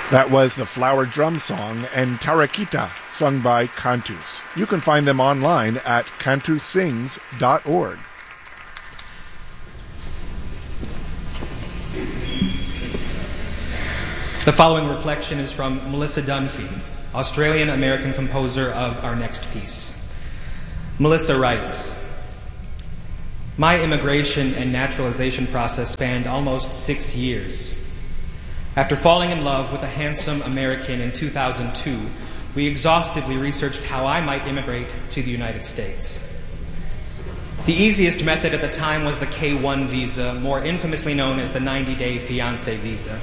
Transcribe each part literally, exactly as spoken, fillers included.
That was the Flower Drum Song and Tarakita, sung by Cantus. You can find them online at cantus sings dot org. The following reflection is from Melissa Dunphy, Australian-American composer of our next piece. Melissa writes, "My immigration and naturalization process spanned almost six years. After falling in love with a handsome American in two thousand two, we exhaustively researched how I might immigrate to the United States. The easiest method at the time was the K one visa, more infamously known as the ninety-day fiancé visa.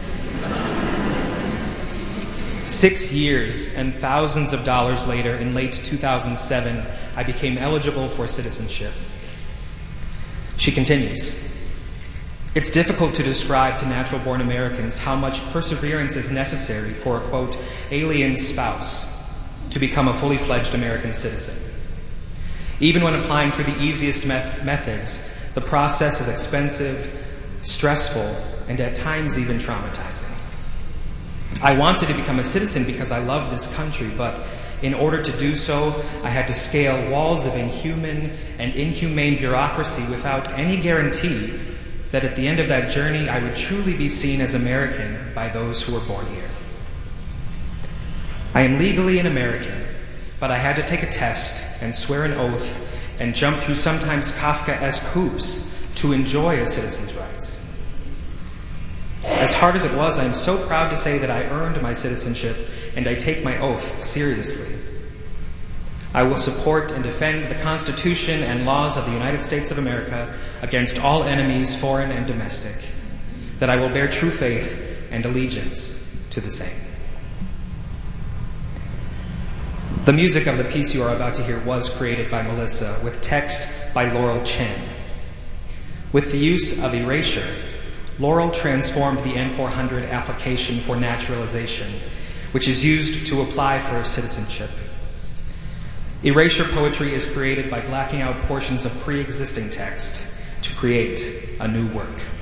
Six years and thousands of dollars later, in late two thousand seven, I became eligible for citizenship." She continues, "It's difficult to describe to natural-born Americans how much perseverance is necessary for a, quote, alien spouse to become a fully fledged American citizen. Even when applying through the easiest met- methods, the process is expensive, stressful, and at times even traumatizing. I wanted to become a citizen because I love this country, but in order to do so, I had to scale walls of inhuman and inhumane bureaucracy without any guarantee that at the end of that journey I would truly be seen as American by those who were born here. I am legally an American, but I had to take a test and swear an oath and jump through sometimes Kafkaesque hoops to enjoy a citizen's rights. As hard as it was, I am so proud to say that I earned my citizenship and I take my oath seriously. I will support and defend the Constitution and laws of the United States of America against all enemies, foreign and domestic, that I will bear true faith and allegiance to the same." The music of the piece you are about to hear was created by Melissa, with text by Laurel Chen. With the use of erasure, Laurel transformed the N four hundred application for naturalization, which is used to apply for citizenship. Erasure poetry is created by blacking out portions of pre-existing text to create a new work.